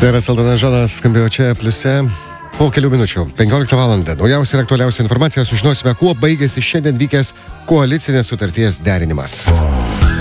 Seras Aldonas Žonas skambėjo čia pliuse. Po kelių minučių, 15 valandą, naujausia ir aktualiausia informacija sužinosime, kuo baigėsi šiandien vykęs koalicinės sutarties derinimas.